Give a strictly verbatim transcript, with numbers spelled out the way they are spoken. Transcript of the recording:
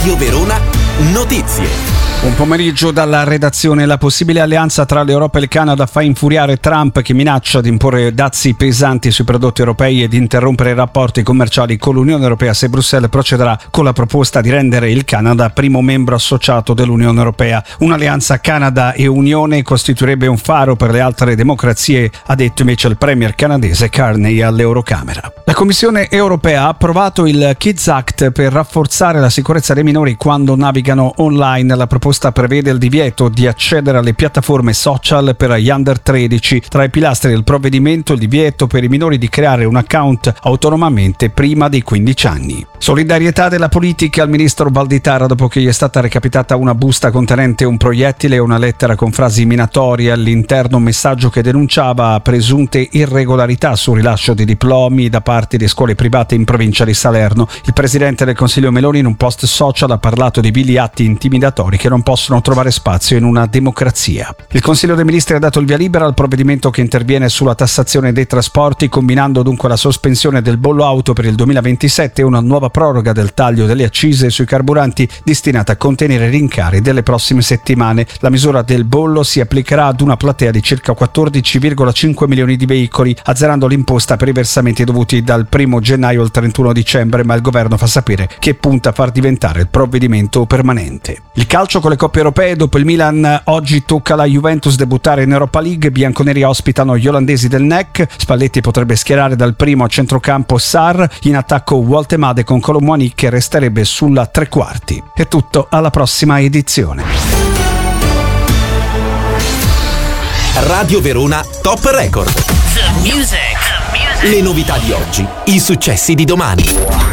Radio Verona Notizie. Un pomeriggio dalla redazione. La possibile alleanza tra l'Europa e il Canada fa infuriare Trump, che minaccia di imporre dazi pesanti sui prodotti europei e di interrompere i rapporti commerciali con l'Unione Europea se Bruxelles procederà con la proposta di rendere il Canada primo membro associato dell'Unione Europea. Un'alleanza Canada e Unione costituirebbe un faro per le altre democrazie, ha detto invece il premier canadese Carney all'Eurocamera. La Commissione Europea ha approvato il Kids Act per rafforzare la sicurezza dei minori quando navigano online. La proposta prevede il divieto di accedere alle piattaforme social per gli under tredici. Tra i pilastri del provvedimento il divieto per i minori di creare un account autonomamente prima dei quindici anni. Solidarietà della politica al ministro Valditara dopo che gli è stata recapitata una busta contenente un proiettile e una lettera con frasi minatorie. All'interno un messaggio che denunciava presunte irregolarità sul rilascio di diplomi da parte di scuole private in provincia di Salerno. Il presidente del Consiglio Meloni in un post social ha parlato di vili atti intimidatori che non possono trovare spazio in una democrazia. Il Consiglio dei Ministri ha dato il via libera al provvedimento che interviene sulla tassazione dei trasporti, combinando dunque la sospensione del bollo auto per il duemilaventisette e una nuova proroga del taglio delle accise sui carburanti destinata a contenere i rincari delle prossime settimane. La misura del bollo si applicherà ad una platea di circa quattordici virgola cinque milioni di veicoli, azzerando l'imposta per i versamenti dovuti dal primo gennaio al trentuno dicembre, ma il governo fa sapere che punta a far diventare il provvedimento permanente. Il calcio con le coppe europee. Dopo il Milan oggi tocca alla Juventus debuttare in Europa League. Bianconeri ospitano gli olandesi del N E C. Spalletti potrebbe schierare dal primo a centrocampo Sarr, in attacco Woltemade con Colomwani che resterebbe sulla tre quarti. È tutto, alla prossima edizione. Radio Verona Top Record. The music. The music. Le novità di oggi, i successi di domani.